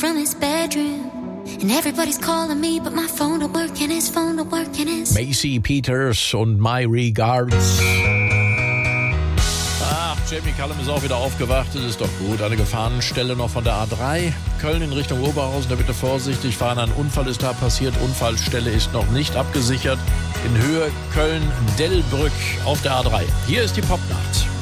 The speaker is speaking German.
from his bedroom. And everybody's calling me, but my phone don't work and his phone don't work and his... Macy Peters und My Regards. Jamie Cullum ist auch wieder aufgewacht, das ist doch gut. Eine Gefahrenstelle noch von der A3. Köln in Richtung Oberhausen, da bitte vorsichtig fahren. Ein Unfall ist da passiert, Unfallstelle ist noch nicht abgesichert. In Höhe Köln-Dellbrück auf der A3. Hier ist die Popnacht.